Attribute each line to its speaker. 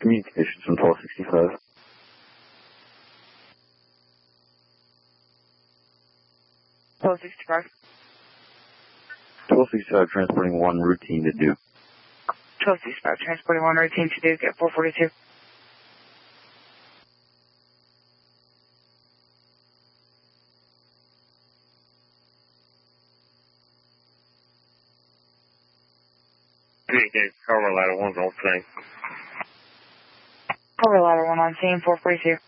Speaker 1: Communications from 1265.
Speaker 2: 1265.
Speaker 1: 1265 transporting 1 routine to Duke.
Speaker 2: 1265 transporting 1 routine to Duke at 442.
Speaker 3: Communicate, Cover Ladder 1's on scene.
Speaker 2: Cover Ladder 1 on scene, 442.